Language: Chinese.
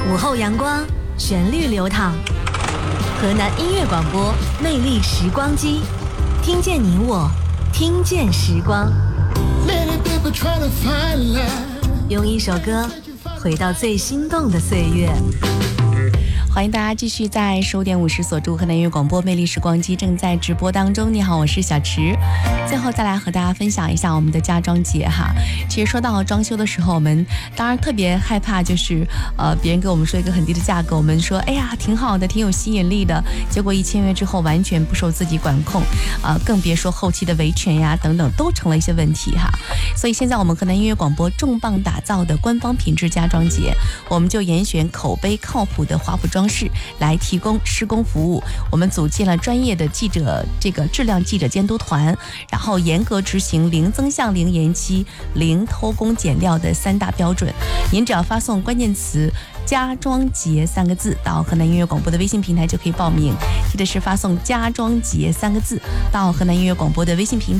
午后阳光，旋律流淌。河南音乐广播，魅力时光机，听见你我，听见时光。用一首歌回到最心动的岁月。 欢迎大家继续在15.50锁住河南音乐广播魅力时光机正在直播当中。你好，我是小池。最后再来和大家分享一下我们的家装节哈。其实说到装修的时候，我们当然特别害怕，就是别人给我们说一个很低的价格，我们说哎呀挺好的，挺有吸引力的，结果一签约之后完全不受自己管控，更别说后期的维权呀等等，都成了一些问题哈。所以现在我们河南音乐广播重磅打造的官方品质家装节，我们就严选口碑靠谱的华普装饰来提供施工服务。我们组建了专业的质量记者监督团，然后严格执行零增项、零延期、零偷工减料的3大标准。您只要发送关键词家装节3个字到河南音乐广播的微信平台就可以报名，记得是发送家装节3个字到河南音乐广播的微信平台。